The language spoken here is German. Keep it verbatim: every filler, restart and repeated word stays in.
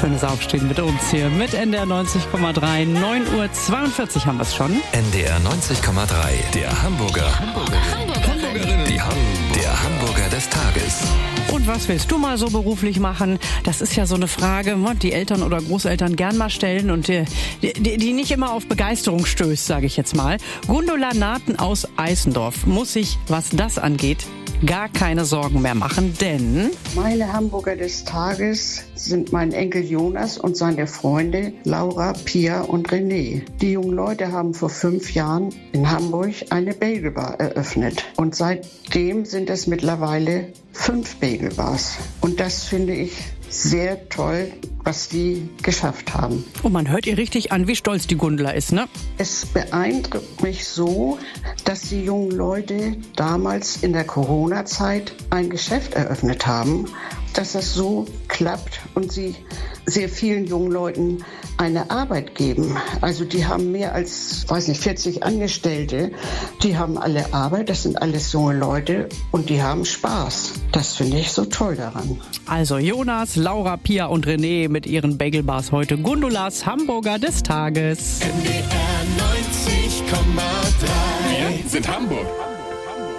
Schönes Aufstehen mit uns hier mit N D R neunzig Komma drei. neun Uhr zweiundvierzig haben wir es schon. N D R neunzig Komma drei, der Hamburger. Hamburgerinnen. Die Ham der Hamburger des Tages. Und was willst du mal so beruflich machen? Das ist ja so eine Frage, die Eltern oder Großeltern gern mal stellen und die, die, die nicht immer auf Begeisterung stößt, sage ich jetzt mal. Gundula Naten aus Eisendorf muss sich, was das angeht, gar keine Sorgen mehr machen, denn... Meine Hamburger des Tages sind mein Enkel Jonas und seine Freunde Laura, Pia und René. Die jungen Leute haben vor fünf Jahren in Hamburg eine Bagelbar eröffnet. Und seitdem sind es mittlerweile fünf Bagelbars. Und das finde ich sehr toll, was die geschafft haben. Und man hört ihr richtig an, wie stolz die Gundula ist, ne? Es beeindruckt mich so, dass die jungen Leute damals in der Corona-Zeit ein Geschäft eröffnet haben, dass das so klappt und sie sehr vielen jungen Leuten eine Arbeit geben. Also die haben mehr als, weiß nicht, vierzig Angestellte. Die haben alle Arbeit, das sind alles junge Leute und die haben Spaß. Das finde ich so toll daran. Also Jonas, Laura, Pia und René mit ihren Bagelbars heute. Gundulas Hamburger des Tages. N D R neunzig Komma drei. Wir sind Hamburg.